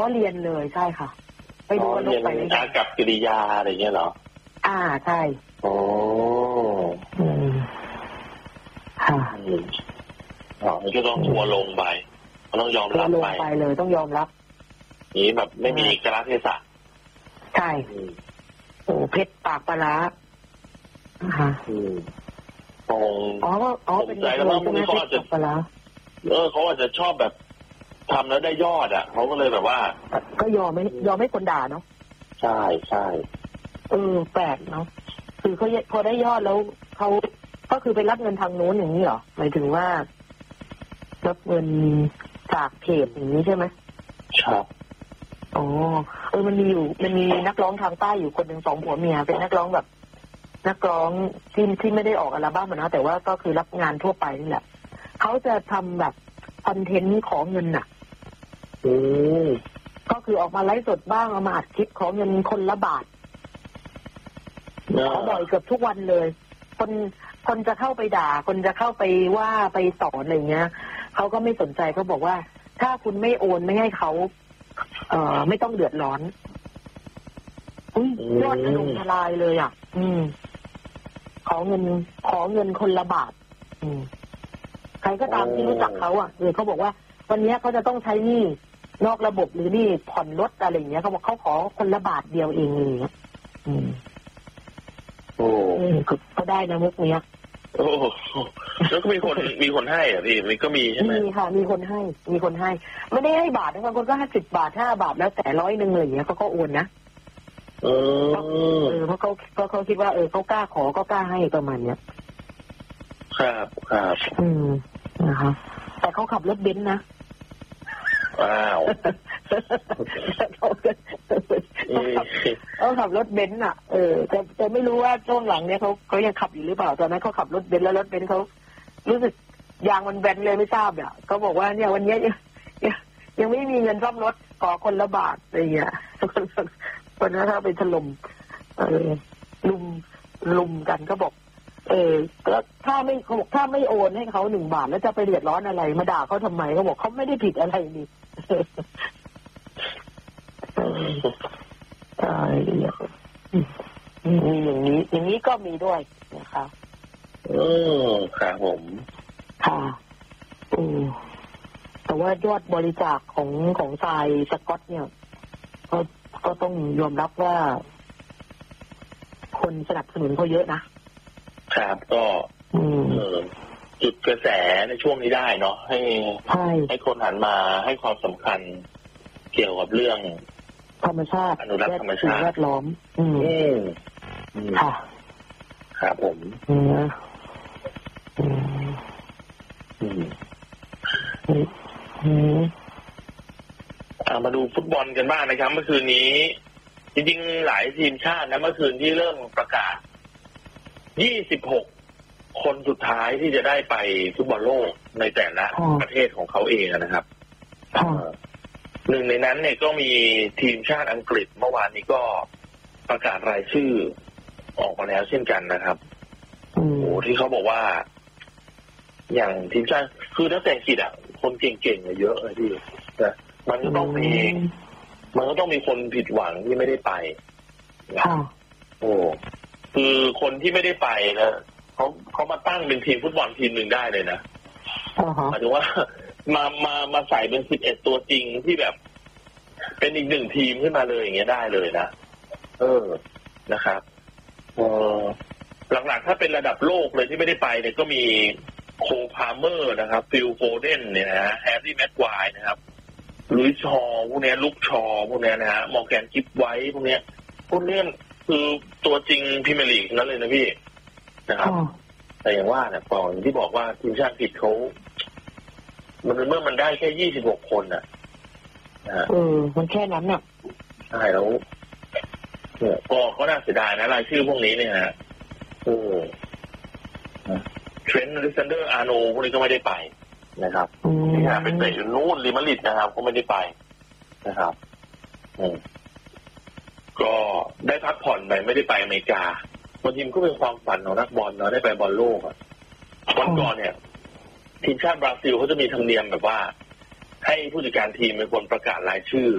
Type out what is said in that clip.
ล้อเลียนเลยใช่ค่ะไปดูนกไปเลยอากับกิริยาอะไรเงี้ยเหรอใช่โอ้ค่ะมันก็ต้องทัวลงไปต้องยอมรับไปเลยต้องยอมรับนี่แบบไม่มีกระเทศะใช่โอ้เพชรปากปลาร้าเป็นใจแล้วมั้งพวกนี้เขาอาจจะเขาอาจจะชอบแบบทำแล้วได้ยอดเขาก็เลยแบบว่าก็ยอมไม่คนด่าเนาะใช่ใช่แปลกเนาะคือเขาพอได้ยอดแล้วเขาก็คือไปรับเงินทางโน้นอย่างนี้เหรอหมายถึงว่ารับเงินจากเพจอย่างนี้ใช่ไหมครับมันมีนักร้องทางใต้อยู่คนหนึ่ง2 ผัวเมียเป็นนักร้องแบบนักร้องที่ไม่ได้ออกอัลบั้มนะแต่ว่าก็คือรับงานทั่วไปนี่แหละเขาจะทำแบบคอนเทนต์ขอเงินก็คือออกมาไลฟ์สดบ้างเอามาอัดคลิปขอเงินคนละบาทขอบ่อยเกือบทุกวันเลยคนจะเข้าไปด่าคนจะเข้าไปว่าไปสอนอะไรเงี้ยเขาก็ไม่สนใจเขาบอกว่าถ้าคุณไม่โอนไม่ให้เขาไม่ต้องเดือดร้อนยอดถล่มทลายเลยขอเงินคนละบาทใครก็ตามที่รู้จักเขาเขาบอกว่าวันนี้เขาจะต้องใช้หนี้นอกระบบหรือหนี้ผ่อนรถอะไรอย่างเงี้ยเขาบอกเขาขอคนละบาทเดียวเองเลยก็ได้นะมุกเนี้ยแล้วก็มีคนให้พี่มันก็มีใช่ไหมมีค่ะมีคนให้ไม่ได้ให้บาทบางคนก็50 บาท5 บาทแล้วแต่100อะไรอย่างเงี้ยเขาก็โอนนะเพราะเขาคิดว่าเขากล้าขอก็กล้าให้ประมาณเนี้ยครับนะคะแต่เขาขับรถเบนซ์นะว้าวเขาขับรถเบนซ์แต่ไม่รู้ว่าช่วงหลังเนี่ยเขายังขับอยู่หรือเปล่าตอนนั้นเขาขับรถเบนซ์แล้วรถเบนซ์เขารู้สึกยางมันแบนเลยไม่ทราบเขาบอกว่าเนี่ยวันนี้ยังไม่มีเงินซ่อมรถขอคนละบาทอะไรเงี้ยคนนั้นเขาไปถล่มลุมกันก็บอกแล้วถ้าไม่โอนให้เขา1 บาทแล้วจะไปเดือดร้อนอะไรมาด่าเขาทำไมเขาบอกเขาไม่ได้ผิดอะไรนี่มีอย่างนี้ก็มีด้วยนะคะครับผมค่ะแต่ว่ายอดบริจาคของทรายสก๊อตเนี่ยก็ต้องยอมรับว่าคนสนับสนุนเขาเยอะนะครับก็จุดกระแสในช่วงนี้ได้เนาะให้คนหันมาให้ความสำคัญเกี่ยวกับเรื่องธรรมชาติอนุรักษ์ธรรมชาติแวดล้อมค่ะครับผมมาดูฟุตบอลกันบ้างนะครับเมื่อคืนนี้จริงๆหลายทีมชาตินะเมื่อคืนที่เริ่มประกาศ26 คนสุดท้ายที่จะได้ไปฟุตบอลโลกในแต่ละประเทศของเขาเองนะครับหนึ่งในนั้นเนี่ยก็มีทีมชาติอังกฤษเมื่อวานนี้ก็ประกาศรายชื่อออกมาแล้วเช่นกันนะครับที่เขาบอกว่าอย่างทีมชาติคือนักเตะอังกฤษคนเก่งๆเยอะเลยพี่นะมันก็ต้องมีคนผิดหวังที่ไม่ได้ไปนะคือคนที่ไม่ได้ไปนะเขามาตั้งเป็นทีมฟุตบอลทีมหนึ่งได้เลยนะหมายถึงว่ามาใส่เป็น11 ตัวจริงที่แบบเป็นอีก1 ทีมขึ้นมาเลยอย่างเงี้ยได้เลยนะนะครับหลักๆถ้าเป็นระดับโลกเลยที่ไม่ได้ไปเนี่ยก็มีโคพาเมอร์นะครับฟิลโฟเดนเนี่ยนะแฮร์รี่แม็กควายนะครับลุยชอพวกนี้ลุกชอพวกนี้นะฮะมอร์แกนกิฟไว้พวกนี้คือตัวจริงพรีเมียร์ลีกนั้นเลยนะพี่นะครับแต่อย่างว่าเนี่ยก่อนที่บอกว่าทีมชาติอังกฤษเขาเมื่อมันได้แค่26 คนมันแค่นั้นน่ะใช่แล้วก็น่าเสียดายนะรายชื่อพวกนี้เนี่ยฮะเทรนต์ อเล็กซานเดอร์ อาร์โนพวกนี้ก็ไม่ได้ไปนะครับที่หาเป็นเตะอยู่นู่นริมาริดนะครับก็ไม่ได้ไปนะครับก็ได้พักผ่อนไปไม่ได้ไปอเมริกาบางทีมก็เป็นความฝันของนักบอลเนาะได้ไปบอลโลกวันก่อนเนี่ยทีมชาติบราซิลเขาจะมีธรรมเนียมแบบว่าให้ผู้จัดการทีมเป็นคนประกาศรายชื่อ